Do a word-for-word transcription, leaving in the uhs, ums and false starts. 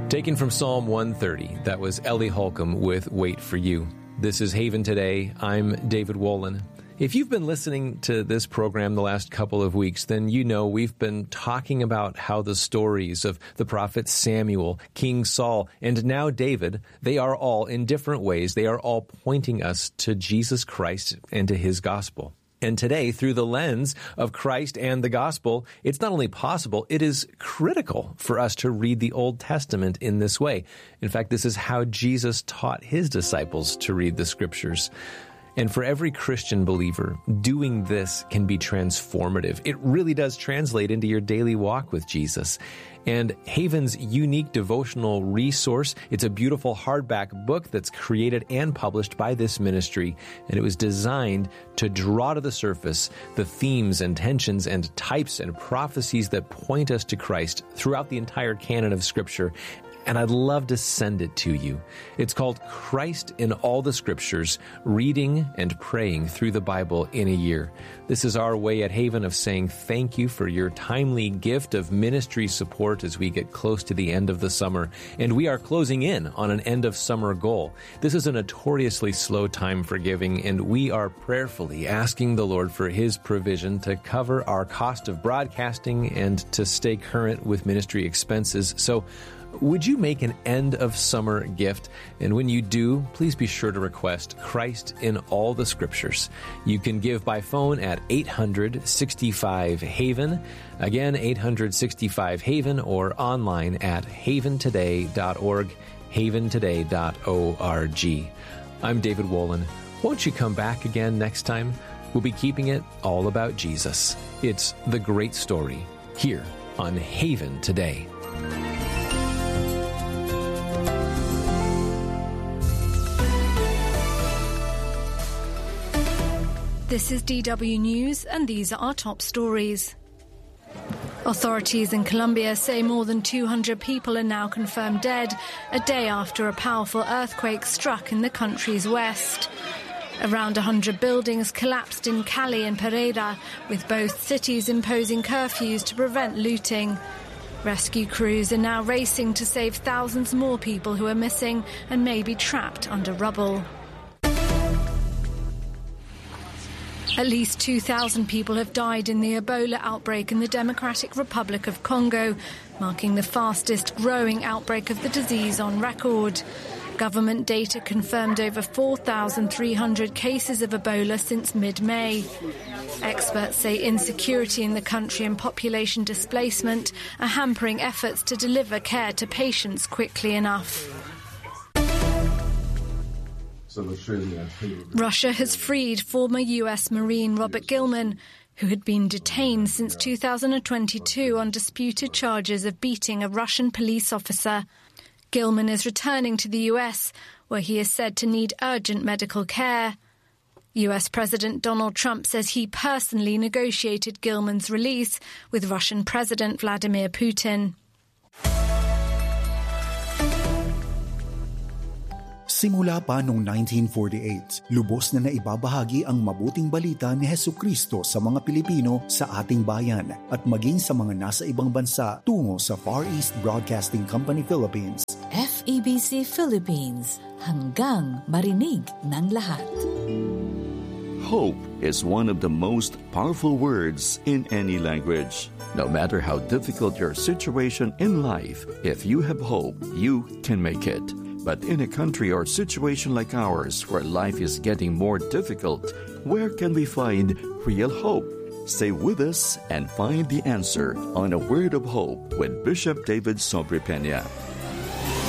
Taken from Psalm one thirty, that was Ellie Holcomb with Wait for You. This is Haven Today. I'm David Wolin. If you've been listening to this program the last couple of weeks, then you know we've been talking about how the stories of the prophet Samuel, King Saul, and now David, they are all, in different ways, they are all pointing us to Jesus Christ and to his gospel. And today, through the lens of Christ and the gospel, it's not only possible, it is critical for us to read the Old Testament in this way. In fact, this is how Jesus taught his disciples to read the scriptures. And for every Christian believer, doing this can be transformative. It really does translate into your daily walk with Jesus. And Haven's unique devotional resource, it's a beautiful hardback book that's created and published by this ministry, and it was designed to draw to the surface the themes and tensions and types and prophecies that point us to Christ throughout the entire canon of Scripture. And I'd love to send it to you. It's called Christ in All the Scriptures, Reading and Praying Through the Bible in a Year. This is our way at Haven of saying thank you for your timely gift of ministry support as we get close to the end of the summer. And we are closing in on an end of summer goal. This is a notoriously slow time for giving, and we are prayerfully asking the Lord for his provision to cover our cost of broadcasting and to stay current with ministry expenses. So would you make an end of summer gift? And when you do, please be sure to request Christ in All the Scriptures. You can give by phone at eight hundred sixty-five Haven. Again, eight hundred sixty-five Haven, or online at haven today dot org, haven today dot org. I'm David Wolin. Won't you come back again next time? We'll be keeping it all about Jesus. It's the great story here on Haven Today. This is D W News, and these are our top stories. Authorities in Colombia say more than two hundred people are now confirmed dead, a day after a powerful earthquake struck in the country's west. Around one hundred buildings collapsed in Cali and Pereira, with both cities imposing curfews to prevent looting. Rescue crews are now racing to save thousands more people who are missing and may be trapped under rubble. At least two thousand people have died in the Ebola outbreak in the Democratic Republic of Congo, marking the fastest growing outbreak of the disease on record. Government data confirmed over four thousand three hundred cases of Ebola since mid-May. Experts say insecurity in the country and population displacement are hampering efforts to deliver care to patients quickly enough. Russia has freed former U S Marine Robert Gilman, who had been detained since two thousand twenty-two on disputed charges of beating a Russian police officer. Gilman is returning to the U S, where he is said to need urgent medical care. U S President Donald Trump says he personally negotiated Gilman's release with Russian President Vladimir Putin. Simula pa noong nineteen forty-eight, lubos na naibabahagi ang mabuting balita ni Hesukristo sa mga Pilipino sa ating bayan at maging sa mga nasa ibang bansa tungo sa Far East Broadcasting Company Philippines. F E B C Philippines, hanggang marinig ng lahat. Hope is one of the most powerful words in any language. No matter how difficult your situation in life, if you have hope, you can make it. But in a country or situation like ours where life is getting more difficult, where can we find real hope? Stay with us and find the answer on A Word of Hope with Bishop David Sobrepena.